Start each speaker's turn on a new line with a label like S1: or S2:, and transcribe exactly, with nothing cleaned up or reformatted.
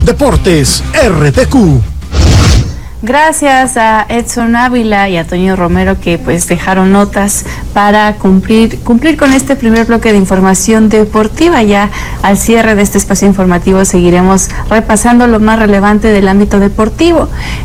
S1: Deportes R T Q.
S2: Gracias a Edson Ávila y a Toño Romero que pues dejaron notas para cumplir cumplir con este primer bloque de información deportiva. Ya al cierre de este espacio informativo seguiremos repasando lo más relevante del ámbito deportivo.